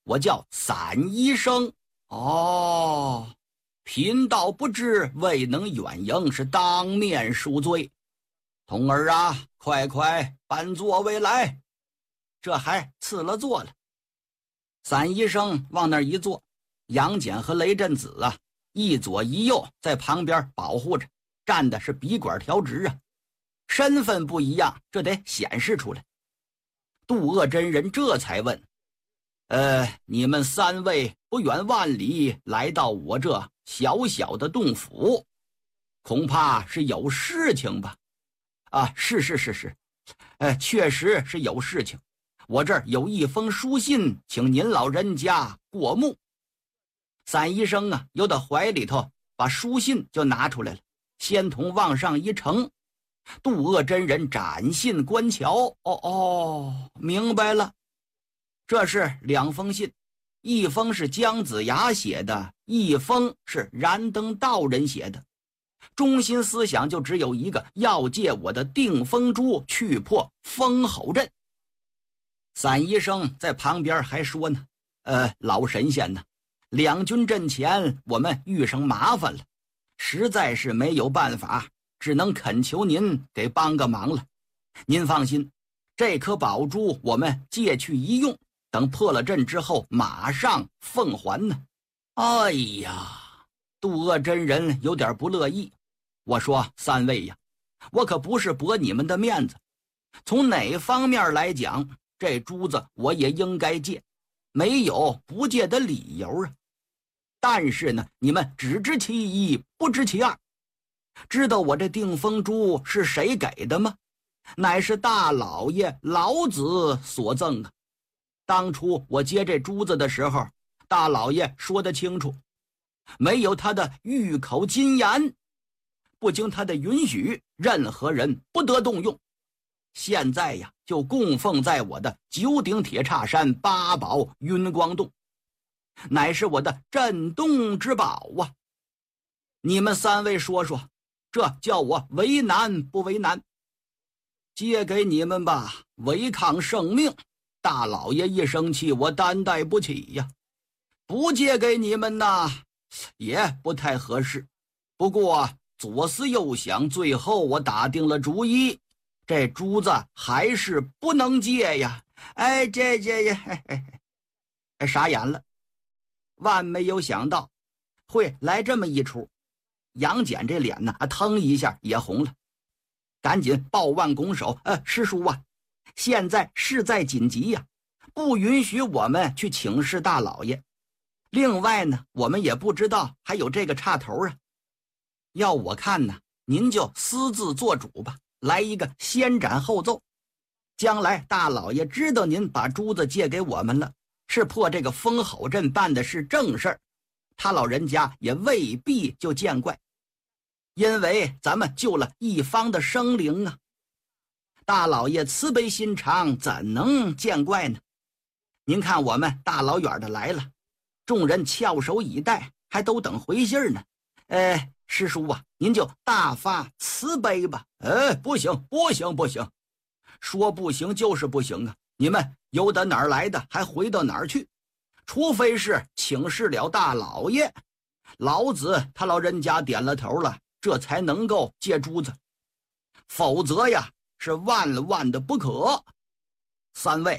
我叫散医生。哦，贫道不知，未能远迎，是当面赎罪。童儿啊，快快搬座位来。这还赐了座了。散医生往那儿一坐，杨戬和雷震子啊，一左一右在旁边保护着，站的是笔管调直啊。身份不一样，这得显示出来。渡恶真人这才问：你们三位不远万里来到我这小小的洞府，恐怕是有事情吧？啊，是，确实是有事情。我这儿有一封书信，请您老人家过目。散医生啊，由到怀里头把书信就拿出来了，先同往上一呈。渡恶真人展信观瞧，明白了，这是两封信，一封是姜子牙写的，一封是燃灯道人写的。中心思想就只有一个，要借我的定风珠去破封侯阵。散医生在旁边还说呢，老神仙呢，两军阵前我们遇上麻烦了，实在是没有办法，只能恳求您给帮个忙了。您放心，这颗宝珠我们借去一用，等破了阵之后马上奉还呢。哎呀，渡恶真人有点不乐意。我说三位呀，我可不是驳你们的面子，从哪方面来讲，这珠子我也应该借，没有不借的理由啊。但是呢，你们只知其一，不知其二。知道我这定风珠是谁给的吗？乃是大老爷老子所赠啊。当初我接这珠子的时候，大老爷说得清楚，没有他的玉口金言，不经他的允许，任何人不得动用。现在呀，就供奉在我的九鼎铁叉山八宝云光洞，乃是我的镇洞之宝啊。你们三位说说，这叫我为难不为难？借给你们吧，违抗圣命，大老爷一生气，我担待不起呀。不借给你们呐，也不太合适。不过左思右想，最后我打定了主意，这珠子还是不能借呀。傻眼了，万没有想到会来这么一出。杨戬这脸呢，腾一下也红了，赶紧抱腕拱手：师叔啊，现在事在紧急呀，不允许我们去请示大老爷。另外呢，我们也不知道还有这个岔头啊。要我看呢，您就私自做主吧，来一个先斩后奏。将来大老爷知道您把珠子借给我们了，是破这个封侯阵办的是正事儿，他老人家也未必就见怪，因为咱们救了一方的生灵啊。大老爷慈悲心肠，怎能见怪呢？您看我们大老远的来了，众人翘首以待，还都等回信呢。师叔啊，您就大发慈悲吧。不行，说不行就是不行啊！你们由得哪儿来的，还回到哪儿去？除非是请示了大老爷，老子他老人家点了头了，这才能够借珠子，否则呀，是万万的不可。三位